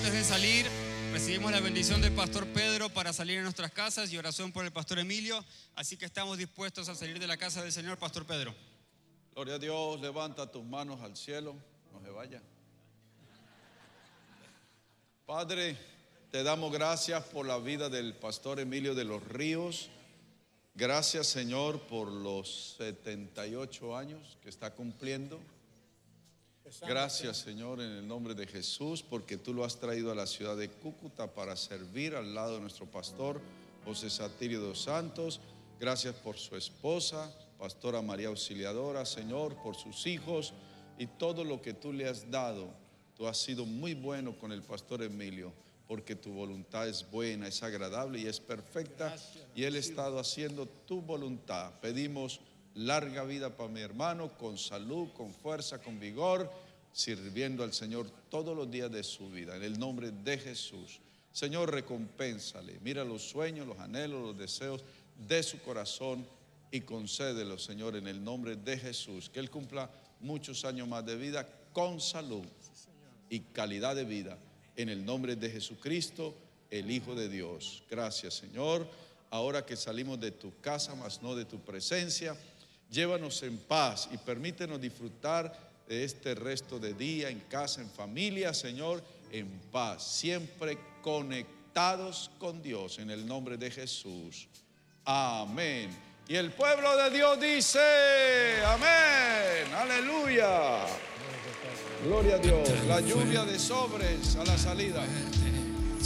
Antes de salir, recibimos la bendición del pastor Pedro para salir a nuestras casas y oración por el pastor Emilio. Así que estamos dispuestos a salir de la casa del Señor, pastor Pedro. Gloria a Dios, levanta tus manos al cielo, no se vaya. Padre, te damos gracias por la vida del pastor Emilio de los Ríos. Gracias, Señor, por los 78 años que está cumpliendo. Gracias, Señor, en el nombre de Jesús, porque tú lo has traído a la ciudad de Cúcuta para servir al lado de nuestro pastor José Satirio dos Santos. Gracias por su esposa, pastora María Auxiliadora, Señor, por sus hijos y todo lo que tú le has dado. Tú has sido muy bueno con el pastor Emilio, porque tu voluntad es buena, es agradable y es perfecta. Y él ha estado haciendo tu voluntad. Pedimos larga vida para mi hermano, con salud, con fuerza, con vigor, sirviendo al Señor todos los días de su vida. En el nombre de Jesús. Señor, recompénsale. Mira los sueños, los anhelos, los deseos de su corazón y concédelo, Señor, en el nombre de Jesús. Que él cumpla muchos años más de vida con salud y calidad de vida. En el nombre de Jesucristo, el Hijo de Dios. Gracias, Señor. Ahora que salimos de tu casa, mas no de tu presencia, llévanos en paz y permítenos disfrutar de este resto de día en casa, en familia, Señor, en paz, siempre conectados con Dios, en el nombre de Jesús. Amén. Y el pueblo de Dios dice, amén, aleluya. Gloria a Dios. La lluvia de sobres a la salida.